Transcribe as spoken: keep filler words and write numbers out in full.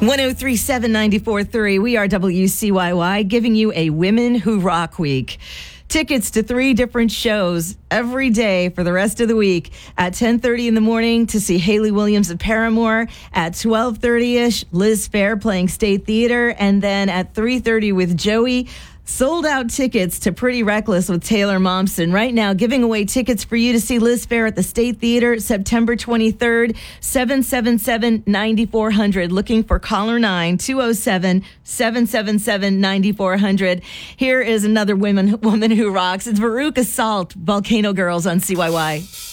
one oh three point seven, ninety-four point three. We are W C Y Y, giving you a Women Who Rock Week. Tickets to three different shows every day for the rest of the week. At ten thirty in the morning to see Hayley Williams of Paramore. At twelve thirty-ish, Liz Phair playing State Theater. And then at three thirty with Joey, sold out tickets to Pretty Reckless with Taylor Momsen. Right now, giving away tickets for you to see Liz Phair at the State Theater September twenty-third, seven seven seven, nine four zero zero. Looking for caller nine, two oh seven, seven seven seven, nine four zero zero. Here is another woman, woman who rocks. It's Veruca Salt, Volcano Girls on C Y Y.